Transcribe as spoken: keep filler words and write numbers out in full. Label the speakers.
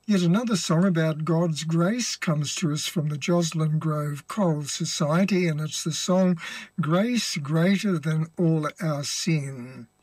Speaker 1: Yet another song about God's grace comes to us from the Joslyn Grove Choral Society, and it's the song Grace Greater Than All Our Sin.